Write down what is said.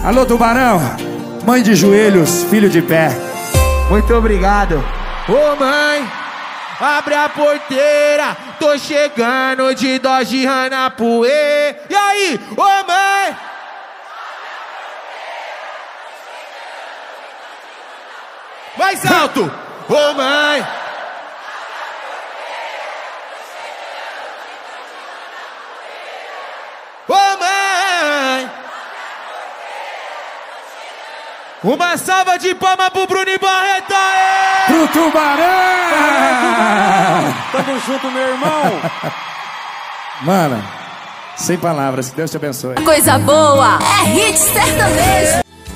Alô, Tubarão, mãe de joelhos, filho de pé. Muito obrigado. Ô mãe, abre a porteira, tô chegando de Dodge Ranapuê. E aí, ô mãe? Mais alto! Ô mãe! Ô mãe! Uma salva de palmas pro Bruno Barreto! Pro Tubarão! Tamo junto, meu irmão! Mano, sem palavras, que Deus te abençoe. Coisa boa é hit sertanejo.